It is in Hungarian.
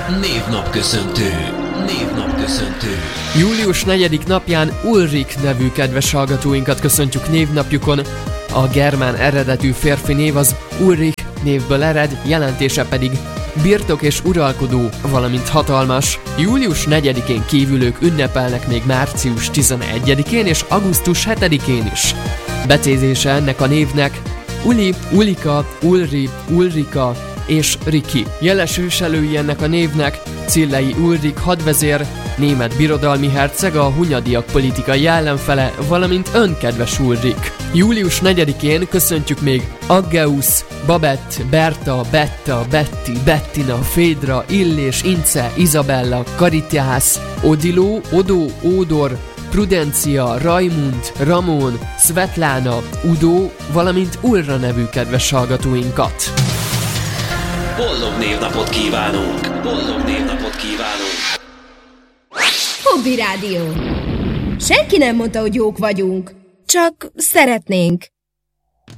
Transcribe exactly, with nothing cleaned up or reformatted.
Névnapköszöntő. Névnapköszöntő. Július negyedik napján Ulrik nevű kedves hallgatóinkat köszöntjük névnapjukon. A germán eredetű férfi név az Ulrich névből ered, jelentése pedig birtok és uralkodó, valamint hatalmas. Július negyedikén kívülők ünnepelnek még március tizenegyedikén és augusztus hetedikén is. Becézése ennek a névnek Uli, Ulika, Ulri, Ulrika és Riki. Jeles őselői ennek a névnek Cillei Ulrik hadvezér, német birodalmi herceg, a hunyadiak politikai ellenfele, valamint önkedves Ulrik. Július negyedikén köszöntjük még Aggeus, Babett, Berta, Betta, Betty, Bettina, Fédra, Illés, Ince, Izabella, Karityász, Odiló, Odó, Ódor, Prudencia, Raimund, Ramón, Svetlana, Udo, valamint Ulra nevű kedves hallgatóinkat. Boldog névnapot kívánunk! Boldog névnapot kívánunk! Hobby Rádió. Senki nem mondta, hogy jók vagyunk. Csak szeretnénk.